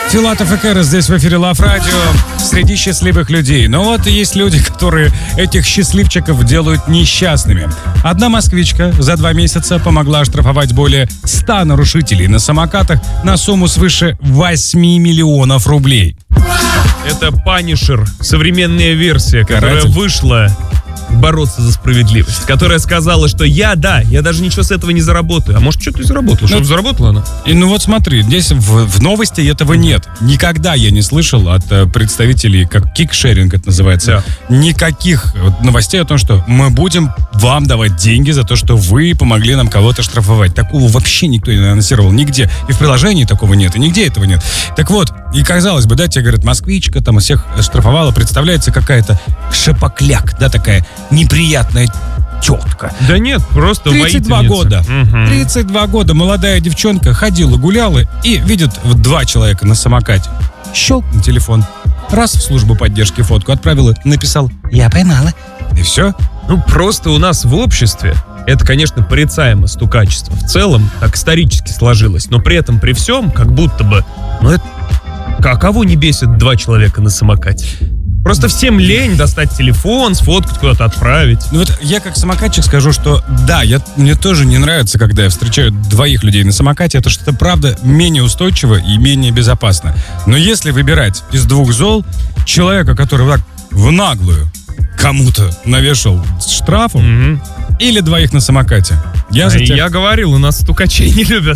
Филатов и Кэра здесь в эфире Love Radio среди счастливых людей. Но вот есть люди, которые этих счастливчиков делают несчастными. Одна москвичка за 2 месяца помогла оштрафовать более 100 нарушителей на самокатах на сумму свыше 8 миллионов рублей. Это Punisher, современная версия, которая Каратель. вышла бороться за справедливость, которая сказала, что я даже ничего с этого не заработаю. А может, что-то и заработала? Что-то заработала она? И ну вот смотри, здесь в новости этого нет. Никогда я не слышал от представителей, как кикшеринг это называется, никаких новостей о том, что мы будем вам давать деньги за то, что вы помогли нам кого-то штрафовать. Такого вообще никто не анонсировал нигде. И в приложении такого нет, и нигде этого нет. Так вот, и казалось бы, да, тебе говорят, москвичка там всех штрафовала, представляется какая-то шапокляк, да, такая неприятная тетка. Да нет, просто 32 воительница. года. 32 года молодая девчонка ходила, гуляла и видит 2 человека на самокате. Щелкнул телефон. Раз в службу поддержки фотку отправила, написал «Я поймала». И все. Ну, просто у нас в обществе это, конечно, порицаемо стукачество. В целом, так исторически сложилось. Но при этом, при всем, как будто бы, ну это... А кого не бесит 2 человека на самокате? Просто всем лень достать телефон, сфоткать, куда-то отправить. Ну вот я как самокатчик скажу, что да, мне тоже не нравится, когда я встречаю 2 людей на самокате. Это что-то, правда, менее устойчиво и менее безопасно. Но если выбирать из 2 зол человека, который так в наглую кому-то навешал штрафом, или 2 на самокате. Я говорил, у нас стукачей не любят.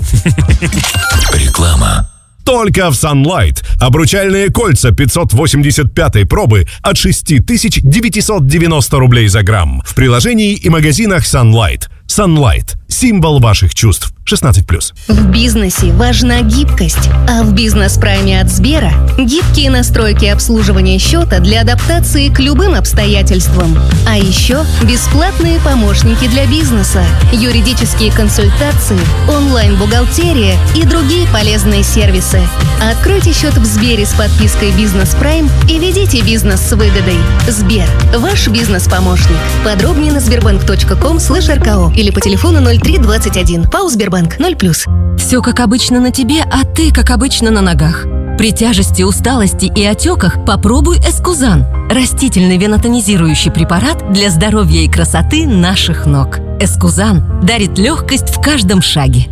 Реклама. Только в Sunlight. Обручальные кольца 585 пробы от 6990 рублей за грамм. В приложении и магазинах Sunlight. Sunlight. Символ ваших чувств. 16+. В бизнесе важна гибкость, а в бизнес-прайме от Сбера гибкие настройки обслуживания счета для адаптации к любым обстоятельствам. А еще бесплатные помощники для бизнеса, юридические консультации, онлайн-бухгалтерия и другие полезные сервисы. Откройте счет в Сбере с подпиской «Бизнес Прайм» и ведите бизнес с выгодой. Сбер – ваш бизнес-помощник. Подробнее на sberbank.com/rko или по телефону 0321. ПАО «Сбербанк» 0+. Все как обычно на тебе, а ты как обычно на ногах. При тяжести, усталости и отеках попробуй Эскузан. Растительный венотонизирующий препарат для здоровья и красоты наших ног. Эскузан дарит легкость в каждом шаге.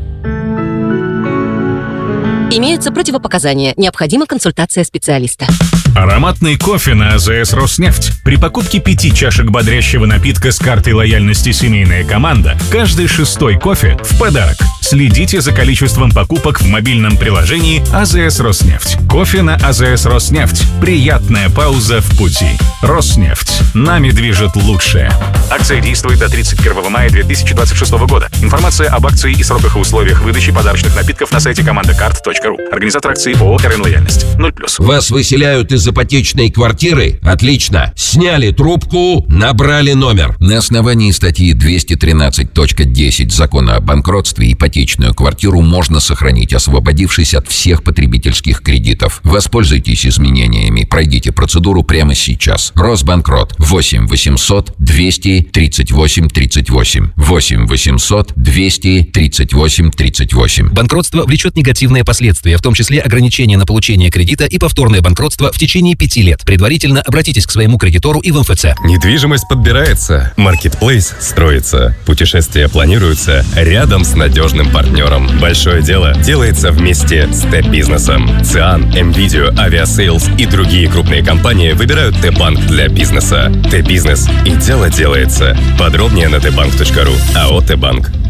Имеются противопоказания. Необходима консультация специалиста. Ароматный кофе на АЗС «Роснефть». При покупке 5 чашек бодрящего напитка с картой лояльности «Семейная команда» каждый 6-й кофе в подарок. Следите за количеством покупок в мобильном приложении АЗС «Роснефть». Кофе на АЗС «Роснефть». Приятная пауза в пути. «Роснефть». Нами движет лучшее. Акция действует до 31 мая 2026 года. Информация об акции и сроках и условиях выдачи подарочных напитков на сайте командакарт.ру. Организатор акции ООО «РН Лояльность». 0+. Вас выселяют из ипотечной квартиры? Отлично. Сняли трубку, набрали номер. На основании статьи 213.10 Закона о банкротстве ипотечную квартиру можно сохранить, освободившись от всех потребительских кредитов. Воспользуйтесь изменениями. Пройдите процедуру прямо сейчас. Росбанкрот. 8 800 238 38. 8 800 238 38. Банкротство влечет негативные последствия, в том числе ограничение на получение кредита и повторное банкротство в течение 5 лет. Предварительно обратитесь к своему кредитору и в МФЦ. Недвижимость подбирается, маркетплейс строится, путешествия планируются рядом с надежным партнером. Большое дело делается вместе с Т-бизнесом. ЦИАН, МВидео, Авиасейлс и другие крупные компании выбирают Т-банк для бизнеса. Т-бизнес и дело делается. Подробнее на tbank.ru. АО Т-банк.